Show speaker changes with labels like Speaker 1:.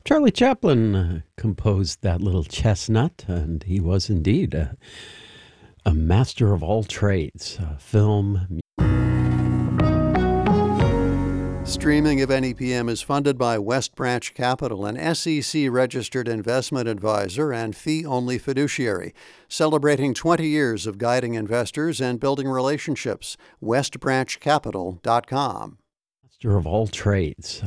Speaker 1: Charlie Chaplin composed that little chestnut, and he was indeed a master of all trades, film.
Speaker 2: Streaming of NEPM is funded by West Branch Capital, an SEC-registered investment advisor and fee-only fiduciary, celebrating 20 years of guiding investors and building relationships. westbranchcapital.com.
Speaker 1: Master of all trades.